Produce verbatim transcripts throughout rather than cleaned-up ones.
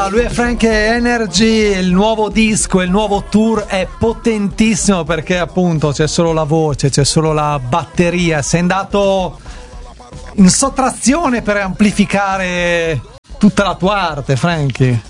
lui è Frank Energy, il nuovo disco, il nuovo tour è potentissimo perché appunto c'è solo la voce, c'è solo la batteria, sei andato in sottrazione per amplificare tutta la tua arte, Frankie.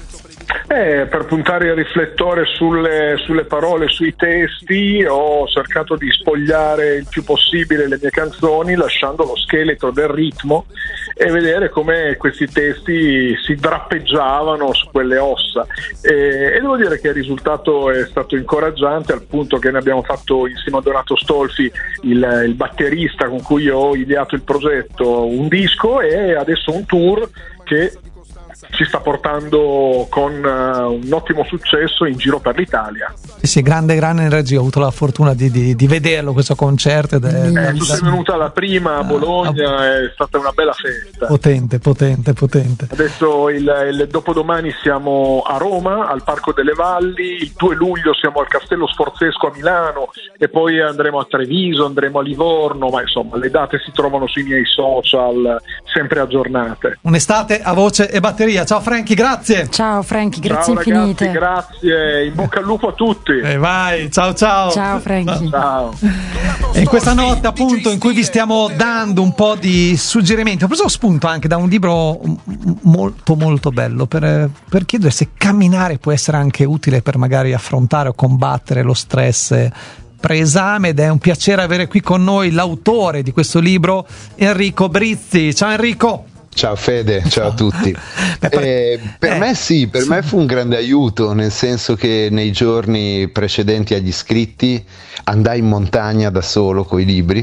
Eh, per puntare il riflettore sulle, sulle parole, sui testi, ho cercato di spogliare il più possibile le mie canzoni lasciando lo scheletro del ritmo e vedere come questi testi si drappeggiavano su quelle ossa e, e devo dire che il risultato è stato incoraggiante, al punto che ne abbiamo fatto insieme a Donato Stolfi, il, il batterista con cui ho ideato il progetto, un disco e adesso un tour che ci sta portando con uh, un ottimo successo in giro per l'Italia. Sì, sì, grande grande energia, ho avuto la fortuna di, di, di vederlo questo concerto ed è, eh, tu sei venuta la prima a Bologna, ah, è stata una bella festa, potente potente potente. Adesso il, il dopodomani siamo a Roma al Parco delle Valli, il due luglio siamo al Castello Sforzesco a Milano e poi andremo a Treviso, andremo a Livorno, ma insomma le date si trovano sui miei social sempre aggiornate. Un'estate a voce e batteria. Ciao Frankie, grazie. Ciao Frankie, grazie ciao, infinite. Ragazzi, grazie, in bocca al lupo a tutti. E vai, ciao ciao. Ciao Frankie. Ciao. E in questa notte appunto in cui vi stiamo dando un po' di suggerimenti, ho preso spunto anche da un libro molto molto bello per, per chiedere se camminare può essere anche utile per magari affrontare o combattere lo stress preesame, ed è un piacere avere qui con noi l'autore di questo libro, Enrico Brizzi. Ciao Enrico. Ciao Fede, ciao a tutti. Beh, per, eh, per eh, me sì, per sì. me fu un grande aiuto, nel senso che nei giorni precedenti agli iscritti andai in montagna da solo coi libri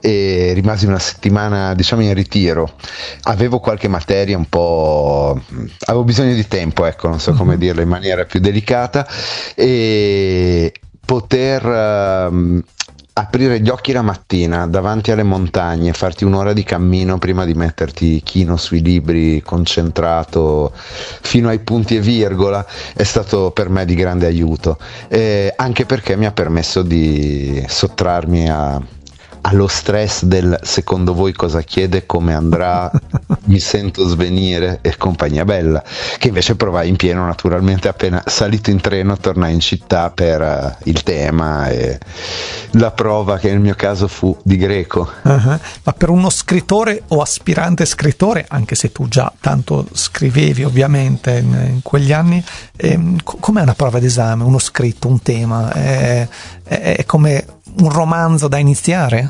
e rimasi una settimana, diciamo, in ritiro. Avevo qualche materia un po', avevo bisogno di tempo, ecco, non so come mm-hmm. dirlo in maniera più delicata, e poter um, aprire gli occhi la mattina davanti alle montagne, farti un'ora di cammino prima di metterti chino sui libri, concentrato fino ai punti e virgola, è stato per me di grande aiuto, eh, anche perché mi ha permesso di sottrarmi a allo stress del secondo voi cosa chiede, come andrà, mi sento svenire e compagnia bella, che invece provai in pieno naturalmente appena salito in treno, tornai in città per uh, il tema e la prova, che nel mio caso fu di greco. Uh-huh. Ma per uno scrittore o aspirante scrittore, anche se tu già tanto scrivevi ovviamente in, in quegli anni, ehm, com'è una prova d'esame, uno scritto, un tema? È, è, è come un romanzo da iniziare?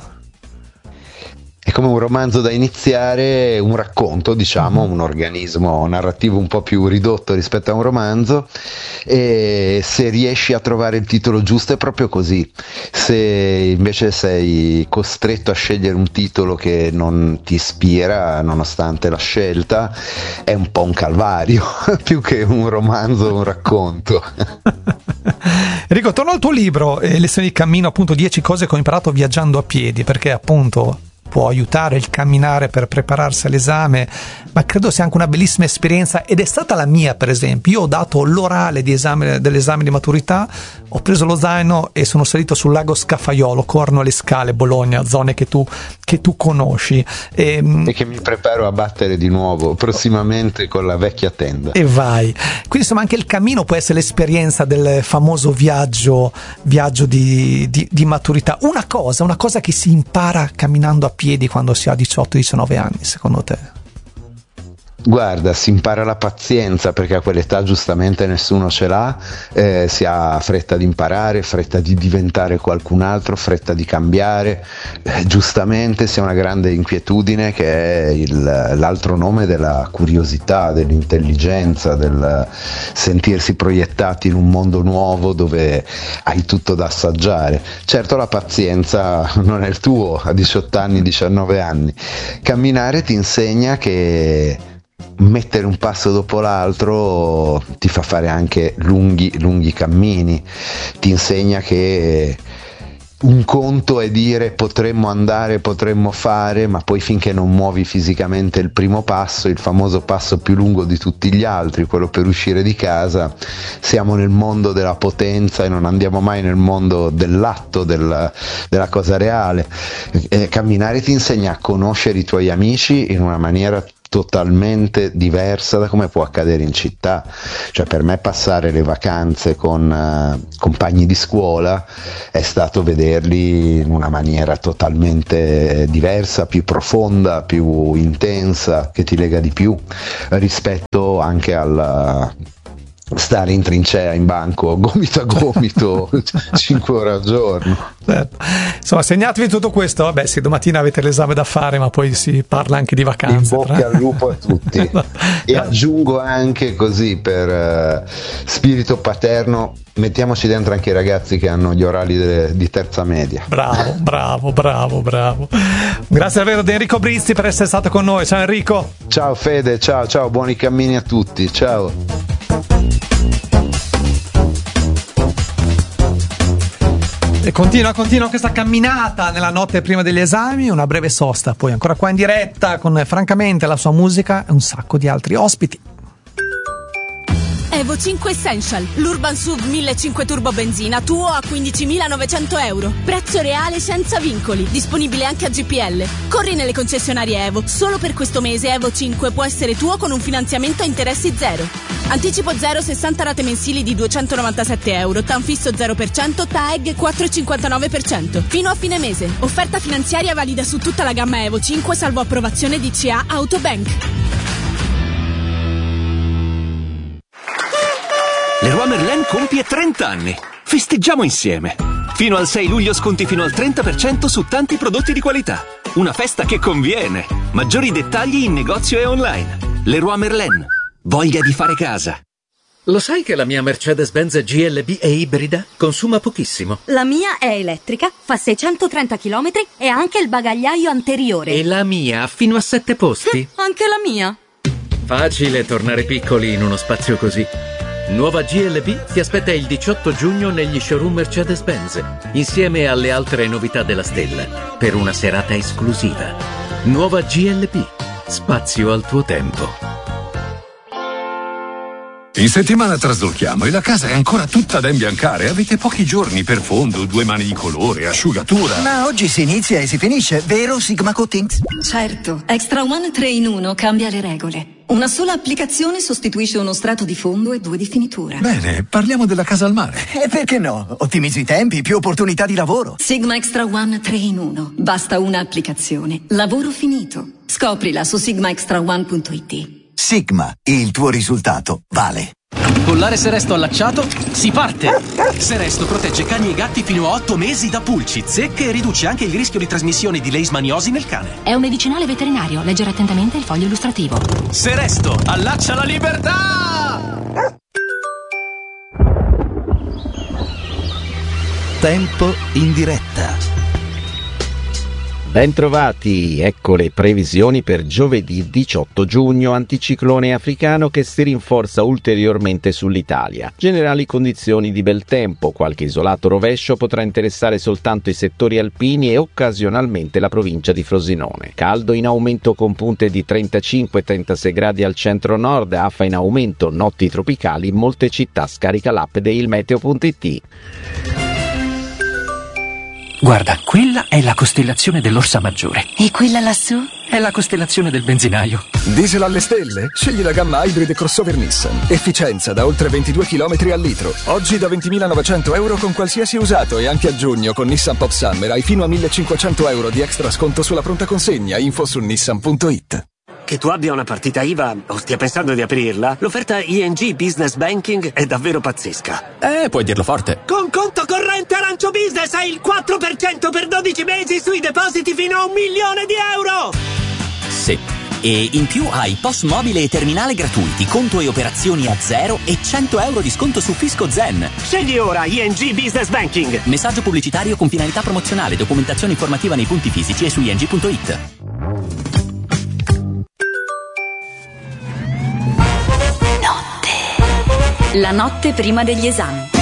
È come un romanzo da iniziare, un racconto, diciamo, un organismo narrativo un po' più ridotto rispetto a un romanzo, e se riesci a trovare il titolo giusto è proprio così. Se invece sei costretto a scegliere un titolo che non ti ispira, nonostante la scelta, è un po' un calvario, più che un romanzo o un racconto. Enrico, torno al tuo libro, eh, Lezioni di cammino, appunto dieci cose che ho imparato viaggiando a piedi, perché appunto può aiutare il camminare per prepararsi all'esame, ma credo sia anche una bellissima esperienza, ed è stata la mia. Per esempio, io ho dato l'orale di esame, dell'esame di maturità, ho preso lo zaino e sono salito sul lago Scafaiolo, Corno alle Scale, Bologna, zone che tu, che tu conosci, e, e che mi preparo a battere di nuovo prossimamente con la vecchia tenda. E vai. Quindi insomma anche il cammino può essere l'esperienza del famoso viaggio viaggio di, di, di maturità. Una cosa, una cosa che si impara camminando a piedi quando si ha diciotto diciannove anni, secondo te? Guarda, si impara la pazienza, perché a quell'età giustamente nessuno ce l'ha, eh, si ha fretta di imparare, fretta di diventare qualcun altro, fretta di cambiare, eh, giustamente si ha una grande inquietudine che è il, l'altro nome della curiosità, dell'intelligenza, del sentirsi proiettati in un mondo nuovo dove hai tutto da assaggiare. Certo, la pazienza non è il tuo a diciotto anni, diciannove anni. Camminare ti insegna che mettere un passo dopo l'altro ti fa fare anche lunghi lunghi cammini, ti insegna che un conto è dire potremmo andare, potremmo fare, ma poi finché non muovi fisicamente il primo passo, il famoso passo più lungo di tutti gli altri, quello per uscire di casa, siamo nel mondo della potenza e non andiamo mai nel mondo dell'atto, del, della cosa reale. Eh, camminare ti insegna a conoscere i tuoi amici in una maniera totalmente diversa da come può accadere in città. Cioè, per me passare le vacanze con uh, compagni di scuola è stato vederli in una maniera totalmente diversa, più profonda, più intensa, che ti lega di più rispetto anche al stare in trincea in banco gomito a gomito cinque ore al giorno. Certo. Insomma, segnatevi tutto questo. Vabbè, sì, domattina avete l'esame da fare, ma poi si parla anche di vacanze. In bocca al lupo a tutti. E aggiungo anche così, per uh, spirito paterno, mettiamoci dentro anche i ragazzi che hanno gli orali de- di terza media. Bravo, bravo, bravo, bravo. Grazie davvero ad Enrico Brizzi per essere stato con noi. Ciao Enrico. Ciao Fede, ciao, ciao, buoni cammini a tutti. Ciao. E continua, continua questa camminata nella notte prima degli esami, una breve sosta, poi ancora qua in diretta con francamente la sua musica e un sacco di altri ospiti. Evo cinque Essential, l'Urban S U V millecinquecento turbo benzina, tuo a quindicimilanovecento euro. Prezzo reale senza vincoli, disponibile anche a G P L. Corri nelle concessionarie Evo. Solo per questo mese Evo cinque può essere tuo con un finanziamento a interessi zero. Anticipo zero, sessanta rate mensili di duecentonovantasette euro, T A N fisso zero per cento, T A E G quattro virgola cinquantanove per cento. Fino a fine mese. Offerta finanziaria valida su tutta la gamma Evo cinque, salvo approvazione di C A Autobank. Leroy Merlin compie trenta anni. Festeggiamo insieme. Fino al sei luglio sconti fino al trenta per cento su tanti prodotti di qualità. Una festa che conviene. Maggiori dettagli in negozio e online. Leroy Merlin. Voglia di fare casa. Lo sai che la mia Mercedes-Benz G L B è ibrida? Consuma pochissimo. La mia è elettrica, fa seicentotrenta chilometri e ha anche il bagagliaio anteriore. E la mia ha fino a sette posti? Anche la mia. Facile tornare piccoli in uno spazio così. Nuova G L B ti aspetta il diciotto giugno negli showroom Mercedes-Benz, insieme alle altre novità della stella, per una serata esclusiva. Nuova G L B. Spazio al tuo tempo. In settimana traslochiamo e la casa è ancora tutta da imbiancare. Avete pochi giorni per fondo, due mani di colore, asciugatura. Ma oggi si inizia e si finisce, vero Sigma Coatings? Certo, Extra One tre in uno cambia le regole. Una sola applicazione sostituisce uno strato di fondo e due di finitura. Bene, parliamo della casa al mare. E perché no? Ottimizzi i tempi, più opportunità di lavoro. Sigma Extra One tre in uno. Basta una applicazione. Lavoro finito. Scoprila su sigma extra one punto it. Sigma, il tuo risultato vale. Collare Seresto allacciato, si parte! Seresto protegge cani e gatti fino a otto mesi da pulci, zecche e riduce anche il rischio di trasmissione di leishmaniosi nel cane. È un medicinale veterinario, leggere attentamente il foglio illustrativo. Seresto, allaccia la libertà! Tempo in diretta. Bentrovati, ecco le previsioni per giovedì diciotto giugno, anticiclone africano che si rinforza ulteriormente sull'Italia. Generali condizioni di bel tempo, qualche isolato rovescio potrà interessare soltanto i settori alpini e occasionalmente la provincia di Frosinone. Caldo in aumento con punte di trentacinque trentasei gradi al centro-nord, afa in aumento, notti tropicali in molte città. Scarica l'app di ilmeteo punto it. Guarda, quella è la costellazione dell'Orsa Maggiore. E quella lassù? È la costellazione del benzinaio. Diesel alle stelle? Scegli la gamma Hybrid crossover Nissan. Efficienza da oltre ventidue chilometri al litro. Oggi da ventimilanovecento euro con qualsiasi usato e anche a giugno con Nissan Pop Summer hai fino a millecinquecento euro di extra sconto sulla pronta consegna. Info su nissan punto it. Che tu abbia una partita I V A o stia pensando di aprirla, l'offerta I N G Business Banking è davvero pazzesca. Eh, puoi dirlo forte. Con conto corrente Arancio Business hai il quattro per cento per dodici mesi sui depositi fino a un milione di euro! Sì. E in più hai post mobile e terminale gratuiti, conto e operazioni a zero e cento euro di sconto su Fisco Zen. Scegli ora I N G Business Banking. Messaggio pubblicitario con finalità promozionale, documentazione informativa nei punti fisici e su i n g punto it. La notte prima degli esami.